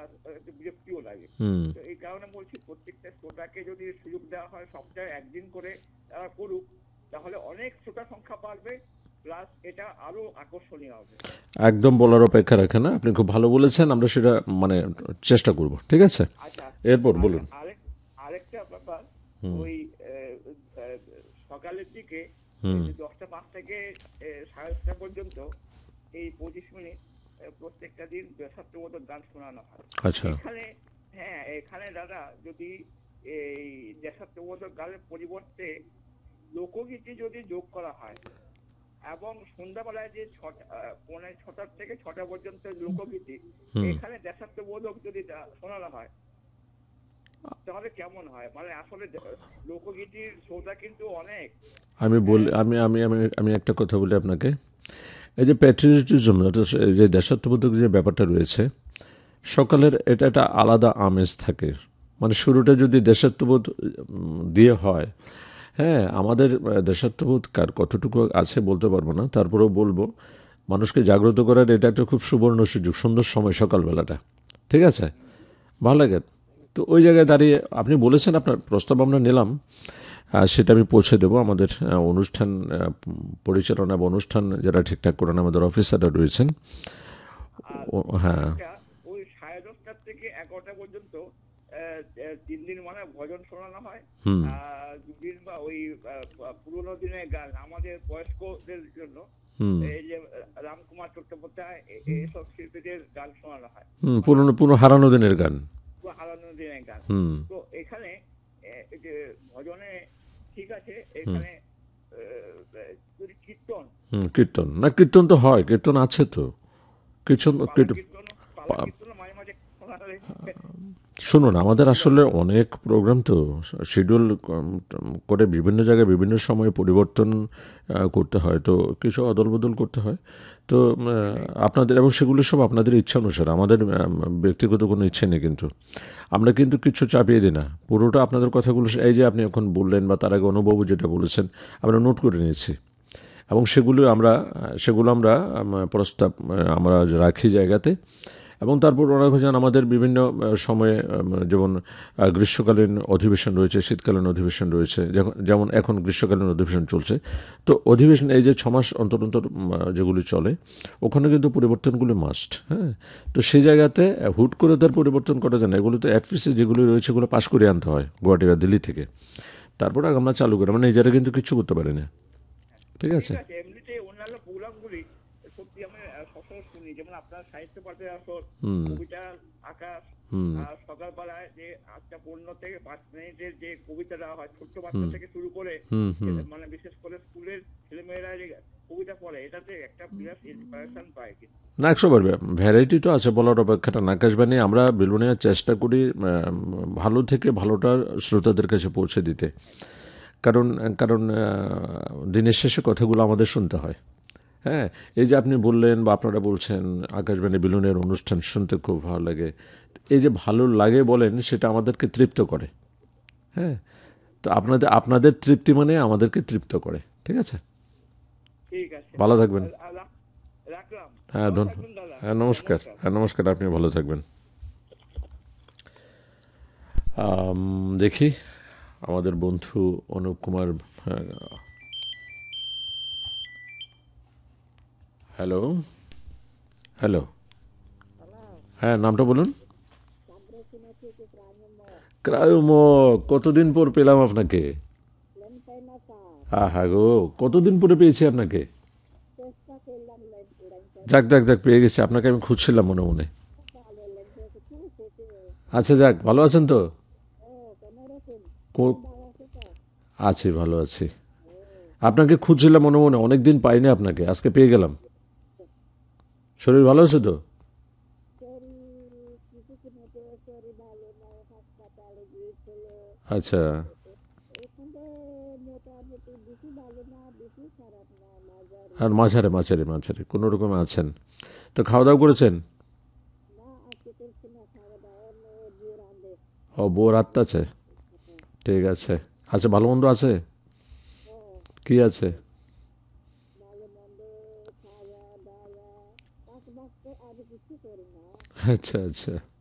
একটু বিরক্তিও লাগে। হুম তো এই কারণে বলছি প্রত্যেকটা শ্রোতাকে যদি সুযোগ দেওয়া হয় সপ্তাহে একদিন করে তারা করুক, তাহলে অনেক শ্রোতা সংখ্যা বাড়বে, প্লাস এটা আরো আকর্ষণীয় হবে। একদম বলার অপেক্ষা রাখে না, আপনি খুব ভালো বলেছেন, আমরা সেটা মানে চেষ্টা করব, ঠিক আছে। আচ্ছা, এরপর আর বলুন। আরেকটা ব্যাপার, হুম ওই সকালের দিকে এই হুম যে 10টা 5 থেকে 10:30 পর্যন্ত এই 25 মিনিট প্রত্যেকটা দিন দেশাত্মবোধক গান শোনানো হয়। আচ্ছা এখানে, হ্যাঁ এখানে দাদা যদি এই দেশাত্মবোধক গানের পরিবর্তে লোকগীতি যদি যোগ করা হয়, এবং সন্ধ্যাবেলায় যে 6টা থেকে 6টা পর্যন্ত লোকগীতি, হুম এখানে দেশাত্মবোধক যদি শোনানো হয় তাহলে কেমন হয়? মানে আসলে লোকগীতির শ্রোতা কিন্তু অনেক। আমি বলি, আমি একটা কথা বলি আপনাকে। এই যে প্যাট্রিয়টিজম, এই যে দেশাত্মবোধক যে ব্যাপারটা রয়েছে, সকালের এটা একটা আলাদা আমেজ থাকে। মানে শুরুটা যদি দেশাত্মবোধ দিয়ে হয়, হ্যাঁ আমাদের দেশাত্মবোধ কার কতটুকু আছে বলতে পারবো না, তারপরেও বলবো মানুষকে জাগ্রত করার এটা একটা খুব সুবর্ণ সুযোগ, সুন্দর সময় সকালবেলাটা, ঠিক আছে, ভালো লাগে। তো ওই জায়গায় দাঁড়িয়ে আপনি বলেছেন, আপনার প্রস্তাব আমরা নিলাম, সেটা আমি পৌঁছে দেবো আমাদের অনুষ্ঠান পরিচালনা বা অনুষ্ঠান যারা ঠিকঠাক করেন আমাদের অফিসাররা রয়েছেন। আর হ্যাঁ আরেকটা, ওই 10:30 থেকে 11টা পর্যন্ত 3 দিন মানে ভজন শোনানো হয়। হুম আর 2 দিন বা ওই পুরোনো দিনের গান আমাদের বয়স্কদের জন্য, হুম এই যে রামকুমার চট্টোপাধ্যায় এসব শিল্পীদের গান শোনানো হয়, হুম মানে পুরনো পুরনো হারানো দিনের গান। হারানো দিনের গান। হুম তো এখানে এই যে ভজনে ঠিক আছে, হুম এখানে যদি কীর্তন, হুম কীর্তন, না কীর্তন তো হয়, কীর্তন আছে তো, কীর্তন পালা কীর্তন। কীর্তন, পালা কীর্তন মাঝে মাঝে শোনালে শুনুন, আমাদের ভালো আসলে হয়। অনেক প্রোগ্রাম তো শিডিউল করে বিভিন্ন জায়গায় বিভিন্ন সময়ে পরিবর্তন করতে হয়, তো কিছু অদল বদল করতে হয়। তো সেটাই। আপনাদের, এবং সেগুলো সব আপনাদের ইচ্ছা অনুসারে, আমাদের ব্যক্তিগত কোনো ইচ্ছে নেই কিন্তু। আমরা কিন্তু কিছু চাপিয়ে দিই না, পুরোটা আপনাদের কথাগুলো, এই যে আপনি এখন বললেন বা তার আগে অনুবাবু যেটা বলেছেন, আমরা নোট করে নিয়েছি, এবং সেগুলো আমরা প্রস্তাব আমরা রাখি জায়গাতে। এবং তারপর ওরা যান আমাদের বিভিন্ন সময়ে, যেমন গ্রীষ্মকালীন অধিবেশন রয়েছে, শীতকালীন অধিবেশন রয়েছে, যেমন এখন গ্রীষ্মকালীন অধিবেশন চলছে। তো অধিবেশন এই যে 6 মাস অন্তর অন্তর যেগুলি চলে, ওখানে কিন্তু পরিবর্তনগুলি মাস্ট, হ্যাঁ। তো সেই জায়গাতে হুট করে তার পরিবর্তন করা যায় না, এগুলো তো এফপিসি যেগুলি রয়েছে এগুলো পাশ করে আনতে হয় গুয়াহাটি বা দিল্লি থেকে, তারপরে আমরা চালু করি, মানে নিজেরা কিন্তু কিছু করতে পারি না, ঠিক ঠিক আছে। আছে, এমনিতে অন্যান্য প্রোগ্রামগুলি সত্যি আমি সবসময় শুনি, যেমন আপনার সাহিত্য পাঠের আসর, হুম কবিতা আকাশ, হুম আর সকালবেলায় যে 8টা 15 থেকে 5 মিনিটের যে কবিতা দেওয়া হয় ছোট্ট বাচ্চা হুম থেকে শুরু করে, হুম হুম মানে বিশেষ করে স্কুলের ছেলেমেয়েরা যে কবিতা পড়ে, এটাতে একটা বিরাট ইন্সপিরেশন পায় কিন্তু। না, 100 বার ভ্যারাইটি তো আছে বলার অপেক্ষাটা না। আকাশবাণী আমরা বিলুনিয়ার চেষ্টা করি ভালো থেকে ভালোটা শ্রোতাদের কাছে পৌঁছে দিতে, কারণ কারণ দিনের শেষে কথাগুলো আমাদের শুনতে হয়, হ্যাঁ। এই যে আপনি বললেন বা আপনারা বলছেন আকাশবাণী বিলুনিয়ার অনুষ্ঠান শুনতে খুব ভালো লাগে, এই যে ভালো লাগে বলেন, সেটা আমাদেরকে তৃপ্ত করে, হ্যাঁ। তো আপনাদের আপনাদের তৃপ্তি মানে আমাদেরকে তৃপ্ত করে, ঠিক আছে। ঠিক আছে, ভালো থাকবেন। রাখলাম। হ্যাঁ ভালো থাকবেন দাদা। হ্যাঁ নমস্কার, নমস্কার। হ্যাঁ নমস্কার, আপনি ভালো থাকবেন। দেখি আমাদের বন্ধু অনুপ কুমার, হ্যাঁ, হ্যালো হ্যালো, হ্যাঁ নামটা বলুন। ক্রায়ুম, কতদিন পর পেলাম আপনাকে। হ্যাঁ হ্যাঁ গো, কতদিন পরে পেয়েছি আপনাকে। যাক যাক যাক, পেয়ে গেছি আপনাকে, আমি খুঁজছিলাম মনে মনে। আচ্ছা যাক, ভালো আছেন তো? কো- আছি, ভালো আছি। আপনাকে খুঁজছিলাম মনে মনে, অনেকদিন পাইনি আপনাকে, আজকে পেয়ে গেলাম। শরীর ভালো আছে তো? আচ্ছা, আর মাঝারে মাঝারে মাঝারে কোনো রকমে আছেন। তো খাওয়া দাওয়া করেছেন? ও, বউ রাত আছে, ঠিক আছে। আচ্ছা, ভালো মন্দ আছে, কি আছে? আচ্ছা আচ্ছা,